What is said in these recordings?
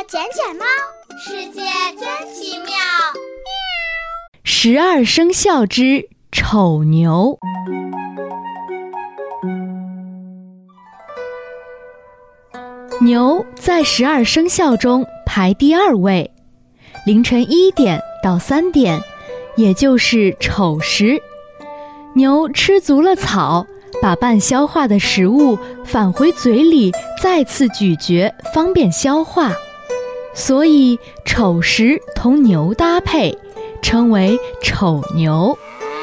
捡捡猫，世界真奇妙。 12生肖之丑牛。牛在12生肖中排第2位，凌晨1点到3点，也就是丑时。牛吃足了草，把半消化的食物返回嘴里，再次咀嚼，方便消化。所以丑时同牛搭配，称为丑牛。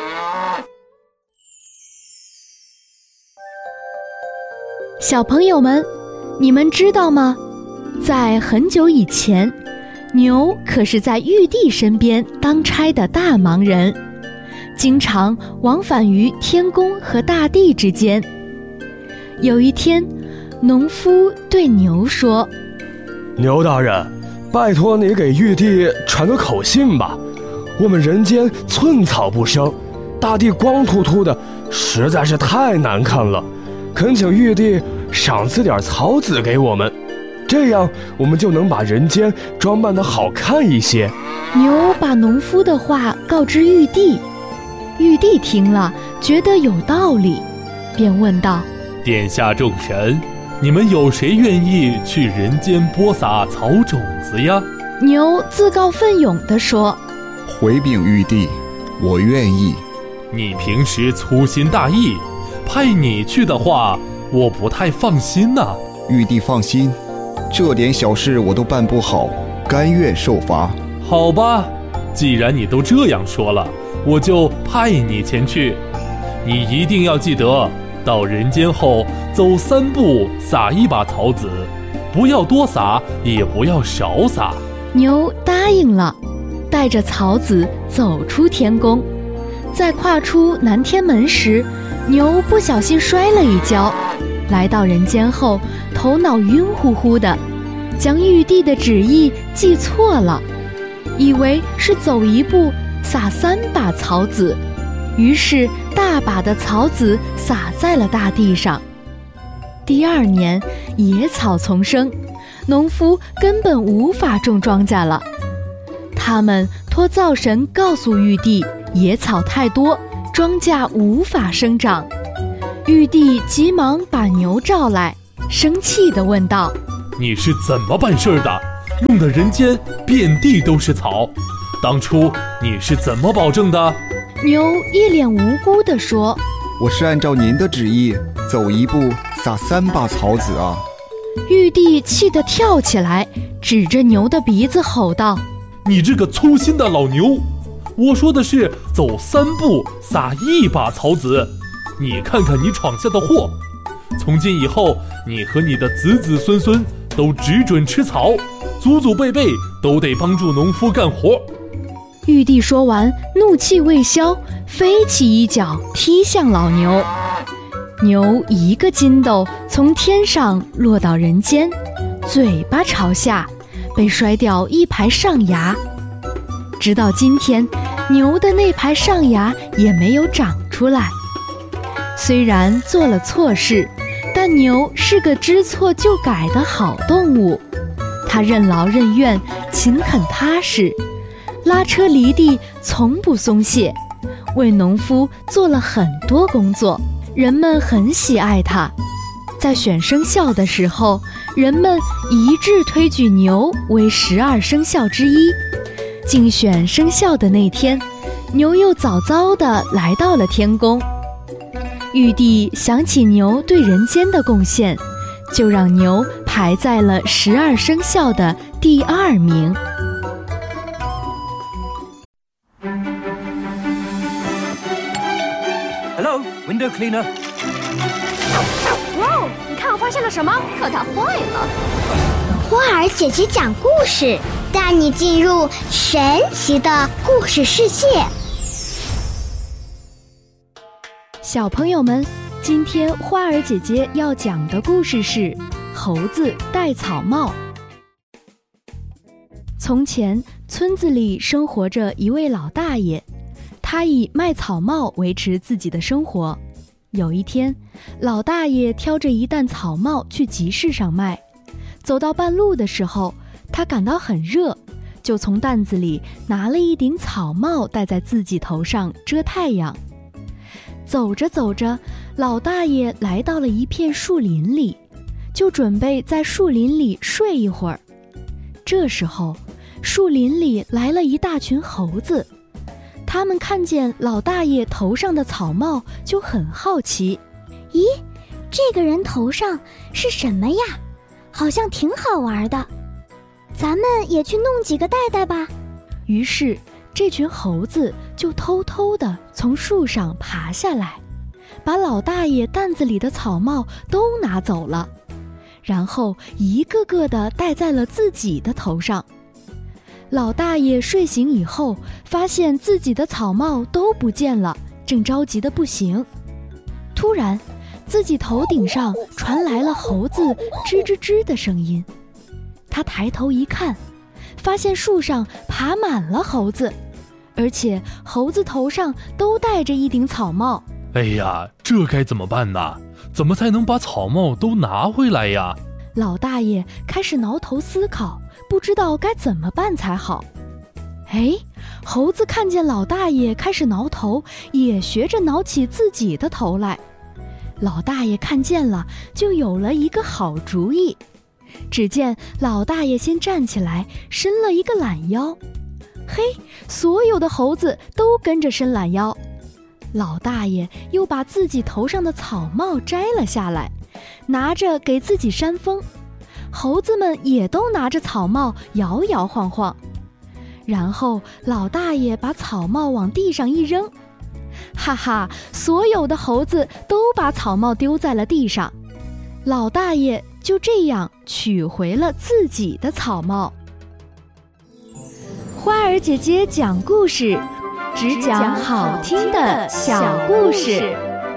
小朋友们，你们知道吗？在很久以前，牛可是在玉帝身边当差的大忙人，经常往返于天宫和大地之间。有一天，农夫对牛说： 牛大人，拜托你给玉帝传个口信吧，我们人间寸草不生，大地光秃秃的，实在是太难看了，恳请玉帝赏赐点草籽给我们，这样我们就能把人间装扮得好看一些。 牛把农夫的话告知玉帝，玉帝听了觉得有道理，便问道： 殿下众神，你们有谁愿意去人间播撒草种子呀？ 牛自告奋勇地说： 回禀玉帝，我愿意。 你平时粗心大意，派你去的话，我不太放心呐。 玉帝放心，这点小事我都办不好，甘愿受罚。 好吧，既然你都这样说了，我就派你前去。你一定要记得，到人间后走3步撒1把草籽，不要多撒，也不要少撒。 牛答应了，带着草籽走出天宫。在跨出南天门时，牛不小心摔了一跤，来到人间后头脑晕乎乎的，将玉帝的旨意记错了，以为是走1步撒3把草籽，于是大把的草籽撒在了大地上。第2年野草丛生，农夫根本无法种庄稼了。他们托灶神告诉玉帝，野草太多，庄稼无法生长。玉帝急忙把牛召来，生气地问道： 你是怎么办事的？弄得人间遍地都是草，当初你是怎么保证的？ 牛一脸无辜地说： 我是按照您的旨意，走1步撒3把草籽啊。 玉帝气得跳起来，指着牛的鼻子吼道： 你这个粗心的老牛，我说的是走3步撒1把草籽，你看看你闯下的祸。从今以后，你和你的子子孙孙都只准吃草，祖祖辈辈都得帮助农夫干活。 玉帝说完，怒气未消，飞起一脚踢向老牛。牛一个筋斗从天上落到人间，嘴巴朝下，被摔掉1排上牙。直到今天，牛的那排上牙也没有长出来。虽然做了错事，但牛是个知错就改的好动物，它任劳任怨，勤恳踏实，拉车犁地从不松懈，为农夫做了很多工作，人们很喜爱它。在选生肖的时候，人们一致推举牛为12生肖之一。竞选生肖的那天，牛又早早地来到了天宫。玉帝想起牛对人间的贡献，就让牛排在了12生肖的第2名。 Hello, window cleaner. 哇哦，你看我发现了什么？可它坏了。花儿姐姐讲故事，带你进入神奇的故事世界。 小朋友们，今天花儿姐姐要讲的故事是猴子戴草帽。从前，村子里生活着一位老大爷，他以卖草帽维持自己的生活。有一天，老大爷挑着一担草帽去集市上卖，走到半路的时候， 他感到很热，就从担子里拿了一顶草帽戴在自己头上遮太阳。走着走着，老大爷来到了一片树林里，就准备在树林里睡一会儿。这时候，树林里来了一大群猴子，他们看见老大爷头上的草帽就很好奇。 咦，这个人头上是什么呀？好像挺好玩的，咱们也去弄几个戴戴吧。 于是这群猴子就偷偷地从树上爬下来，把老大爷担子里的草帽都拿走了，然后一个个地戴在了自己的头上。老大爷睡醒以后，发现自己的草帽都不见了，正着急得不行。突然，自己头顶上传来了猴子吱吱吱的声音。他抬头一看，发现树上爬满了猴子，而且猴子头上都戴着一顶草帽。 哎呀，这该怎么办呢？怎么才能把草帽都拿回来呀？ 老大爷开始挠头思考，不知道该怎么办才好。哎，猴子看见老大爷开始挠头，也学着挠起自己的头来。老大爷看见了，就有了一个好主意。只见老大爷先站起来，伸了一个懒腰。嘿，所有的猴子都跟着伸懒腰。老大爷又把自己头上的草帽摘了下来，拿着给自己扇风。猴子们也都拿着草帽摇摇晃晃。然后老大爷把草帽往地上一扔，哈哈，所有的猴子都把草帽丢在了地上。老大爷就这样取回了自己的草帽。花儿姐姐讲故事，只讲好听的小故事。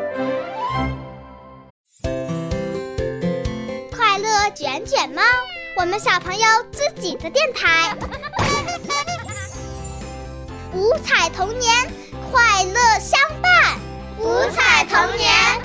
快乐卷卷猫，我们小朋友自己的电台。五彩童年，快乐相伴。五彩童年。